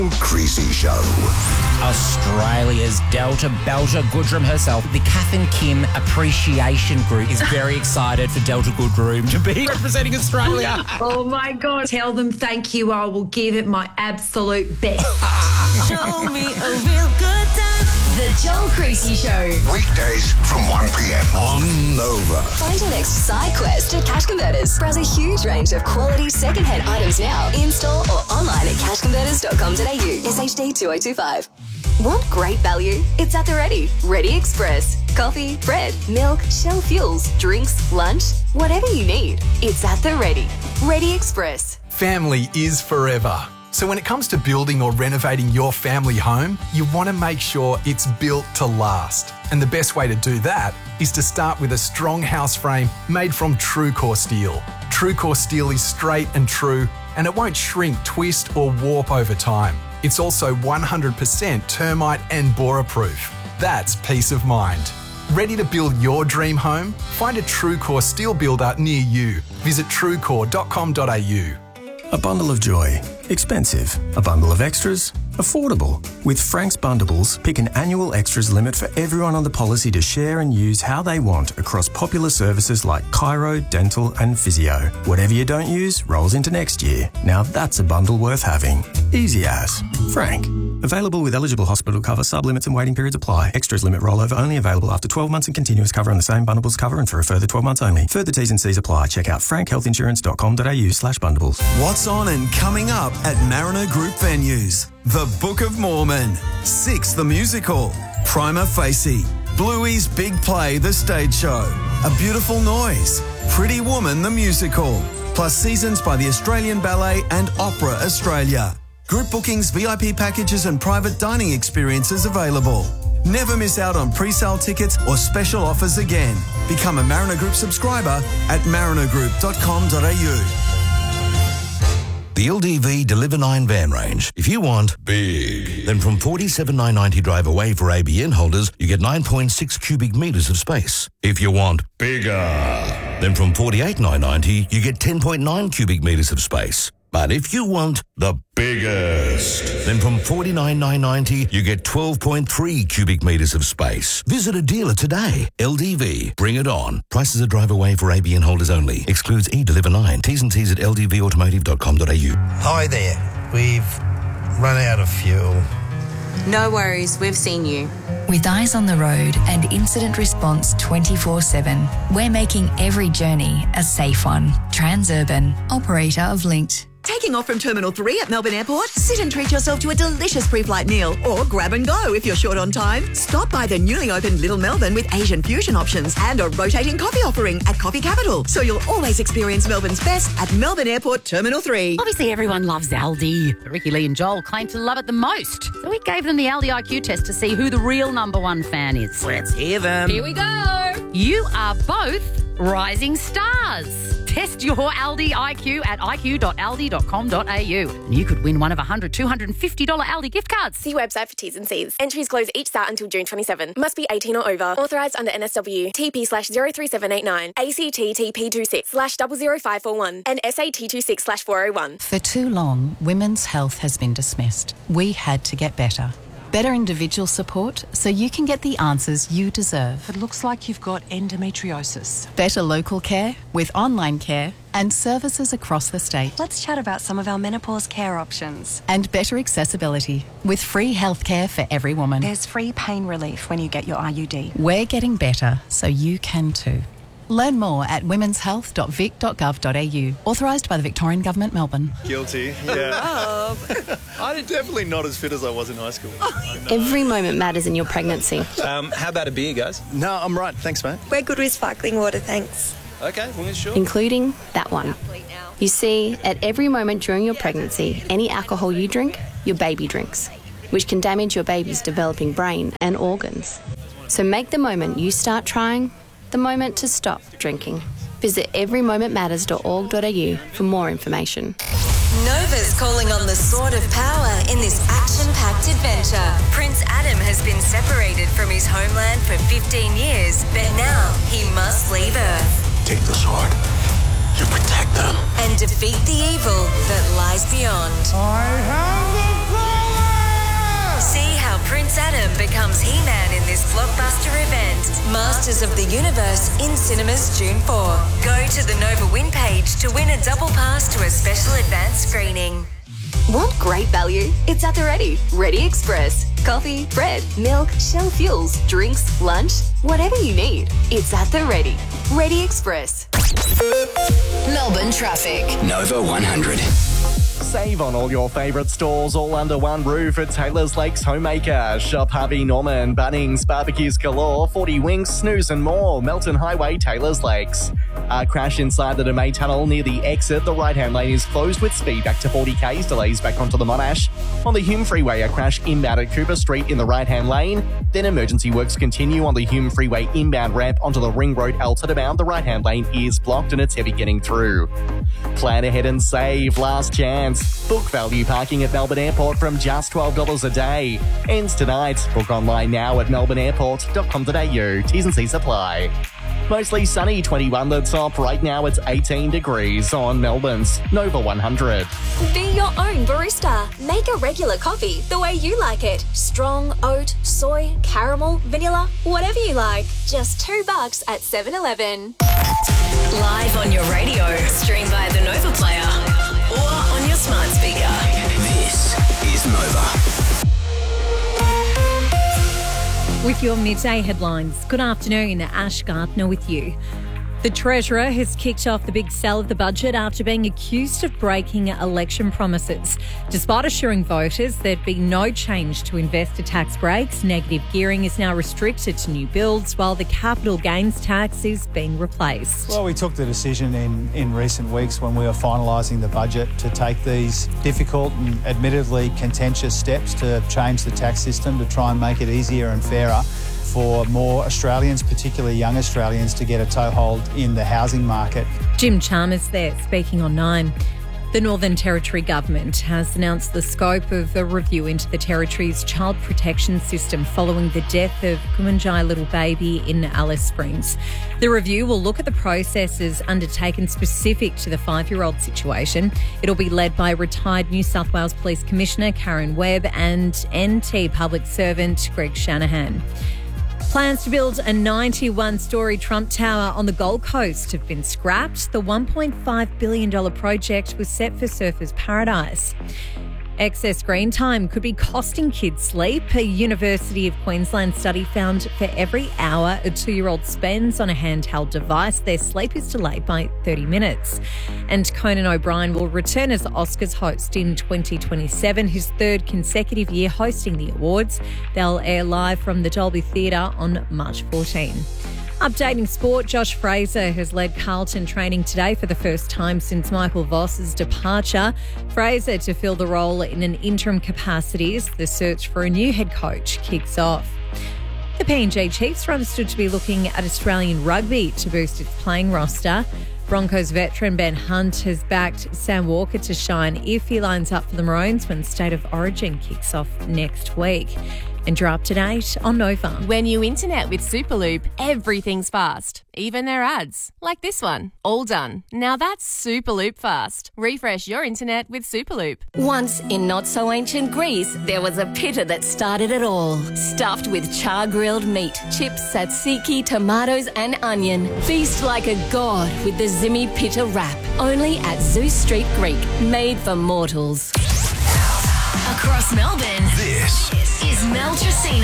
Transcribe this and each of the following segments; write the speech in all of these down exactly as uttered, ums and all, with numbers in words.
Creasy Show. Australia's Delta Belter Goodrum herself, the Kath and Kim Appreciation Group, is very excited for Delta Goodrum to be representing Australia. Oh my God. Tell them thank you. I will give it my absolute best. Show me a real good time. The Joel Creasy Show. Weekdays from one p.m. on Nova. Find your next side quest at Cash Converters. Browse a huge range of quality second-hand items now. In-store or online at cash converters dot com dot a u. S H D two oh two five. Want great value? It's at the Ready. Ready Express. Coffee, bread, milk, Shell fuels, drinks, lunch, whatever you need. It's at the Ready. Ready Express. Family is forever. So when it comes to building or renovating your family home, you want to make sure it's built to last. And the best way to do that is to start with a strong house frame made from TrueCore steel. TrueCore steel is straight and true, and it won't shrink, twist or warp over time. It's also one hundred percent termite and borer proof. That's peace of mind. Ready to build your dream home? Find a TrueCore steel builder near you. Visit true core dot com dot a u. A bundle of joy. Expensive. A bundle of extras. Affordable. With Frank's Bundleables, pick an annual extras limit for everyone on the policy to share and use how they want across popular services like chiro, dental and physio. Whatever you don't use rolls into next year. Now that's a bundle worth having. Easy as. Frank. Available with eligible hospital cover, sub-limits and waiting periods apply. Extras limit rollover only available after twelve months and continuous cover on the same bundleables cover and for a further twelve months only. Further T's and C's apply. Check out frank health insurance dot com dot a u slash bundleables. What's on and coming up at Mariner Group venues? The Book of Mormon, Six the Musical, Prima Facie, Bluey's Big Play the Stage Show, A Beautiful Noise, Pretty Woman the Musical, plus seasons by the Australian Ballet and Opera Australia. Group bookings, V I P packages and private dining experiences available. Never miss out on pre-sale tickets or special offers again. Become a Mariner Group subscriber at mariner group dot com dot a u. The L D V Deliver nine van range. If you want big, then from forty-seven thousand nine hundred ninety drive away for A B N holders, you get nine point six cubic metres of space. If you want bigger, then from forty-eight thousand nine hundred ninety, you get ten point nine cubic metres of space. But if you want the biggest, then from forty-nine thousand nine hundred ninety, you get twelve point three cubic metres of space. Visit a dealer today. L D V, bring it on. Prices are drive away for A B N holders only. Excludes E-Deliver nine. T's and T's at l d v automotive dot com dot a u. Hi there. We've run out of fuel. No worries, we've seen you. With eyes on the road and incident response twenty-four seven, we're making every journey a safe one. Transurban, operator of Linked. Taking off from Terminal three at Melbourne Airport? Sit and treat yourself to a delicious pre-flight meal or grab and go if you're short on time. Stop by the newly opened Little Melbourne with Asian fusion options and a rotating coffee offering at Coffee Capital. So you'll always experience Melbourne's best at Melbourne Airport Terminal three. Obviously everyone loves Aldi. Ricky Lee and Joel claim to love it the most. So we gave them the Aldi I Q test to see who the real number one fan is. Let's hear them. Here we go. You are both rising stars. Test your Aldi I Q at i q dot aldi dot com dot a u. And you could win one of one hundred, two hundred fifty dollars Aldi gift cards. See website for T's and C's. Entries close each start until June twenty-seventh. Must be eighteen or over. Authorised under N S W. T P slash zero three seven eight nine. A C T T P two six slash zero zero five four one. And S A T two six slash four oh one. For too long, women's health has been dismissed. We had to get better. Better individual support so you can get the answers you deserve. It looks like you've got endometriosis. Better local care with online care and services across the state. Let's chat about some of our menopause care options. And better accessibility with free healthcare for every woman. There's free pain relief when you get your I U D. We're getting better so you can too. Learn more at womens health dot vic dot gov dot a u. Authorised by the Victorian Government, Melbourne. Guilty, yeah. I'm definitely not as fit as I was in high school. Every moment matters in your pregnancy. Um, how about a beer, guys? No, I'm right. Thanks, mate. We're good with sparkling water, thanks. Okay, well, sure. Including that one. You see, at every moment during your pregnancy, any alcohol you drink, your baby drinks, which can damage your baby's developing brain and organs. So make the moment you start trying the moment to stop drinking. Visit every moment matters dot org dot a u for more information. Nova's calling on the sword of power in this action-packed adventure. Prince Adam has been separated from his homeland for fifteen years, but now he must leave Earth. Take the sword. You protect them. And defeat the evil that lies beyond. I have the power! blockbuster event, Masters of the Universe in cinemas June fourth. Go to the Nova Win page to win a double pass to a special advanced screening. Want great value? It's at the Ready. Ready Express. Coffee, bread, milk, Shell fuels, drinks, lunch, whatever you need. It's at the Ready. Ready Express. Melbourne traffic. Nova one hundred. Save on all your favourite stores all under one roof at Taylor's Lakes Homemaker. Shop Harvey Norman, Bunnings, Barbecues Galore, forty Winks, Snooze and more. Melton Highway, Taylor's Lakes. A crash inside the Demay Tunnel near the exit. The right-hand lane is closed with speed back to forty k's. Delays back onto the Monash. On the Hume Freeway, a crash inbound at Cooper Street in the right-hand lane. Then emergency works continue on the Hume Freeway inbound ramp onto the Ring Road Elton bound. The right-hand lane is blocked and it's heavy getting through. Plan ahead and save. Last chance. Book value parking at Melbourne Airport from just twelve dollars a day. Ends tonight. Book online now at melbourne airport dot com dot a u. T's and C's apply. Mostly sunny, twenty-one the top. Right now it's eighteen degrees on Melbourne's Nova one hundred. Be your own barista. Make a regular coffee the way you like it. Strong, oat, soy, caramel, vanilla, whatever you like. Just two bucks at seven eleven. Live on your radio, stream via the Nova Player, or on your smart speaker. This is Nova. With your midday headlines, good afternoon, Ash Gardner with you. The Treasurer has kicked off the big sell of the budget after being accused of breaking election promises. Despite assuring voters there'd be no change to investor tax breaks, negative gearing is now restricted to new builds while the capital gains tax is being replaced. Well, we took the decision in, in recent weeks when we were finalising the budget to take these difficult and admittedly contentious steps to change the tax system to try and make it easier and fairer for more Australians, particularly young Australians, to get a toehold in the housing market. Jim Chalmers there speaking on Nine. The Northern Territory Government has announced the scope of a review into the Territory's child protection system following the death of Kumanjai little baby in Alice Springs. The review will look at the processes undertaken specific to the five-year-old situation. It'll be led by retired New South Wales Police Commissioner Karen Webb and N T Public Servant Greg Shanahan. Plans to build a ninety-one storey Trump Tower on the Gold Coast have been scrapped. The one point five billion dollars project was set for Surfers Paradise. Excess screen time could be costing kids sleep. A University of Queensland study found for every hour a two-year-old spends on a handheld device, their sleep is delayed by thirty minutes. And Conan O'Brien will return as the Oscars host in twenty twenty-seven, his third consecutive year hosting the awards. They'll air live from the Dolby Theatre on March fourteenth. Updating sport, Josh Fraser has led Carlton training today for the first time since Michael Voss's departure. Fraser to fill the role in an interim capacity as the search for a new head coach kicks off. The P N G Chiefs are understood to be looking at Australian rugby to boost its playing roster. Broncos veteran Ben Hunt has backed Sam Walker to shine if he lines up for the Maroons when State of Origin kicks off next week. And you're up to date on Nova. When you internet with Superloop, everything's fast. Even their ads. Like this one. All done. Now that's Superloop fast. Refresh your internet with Superloop. Once in not-so-ancient Greece, there was a pitta that started it all. Stuffed with char-grilled meat, chips, tzatziki, tomatoes and onion. Feast like a god with the Zimmy Pitta wrap. Only at Zeus Street Greek. Made for mortals. Across Melbourne, this is Mel Tracina.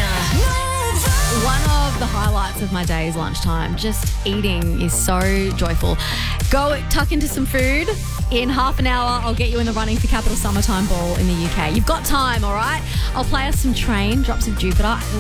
One of the highlights of my day is lunchtime. Just eating is so joyful. Go tuck into some food. In half an hour, I'll get you in the running for Capital Summertime Ball in the U K. You've got time, all right? I'll play us some Train, Drops of Jupiter.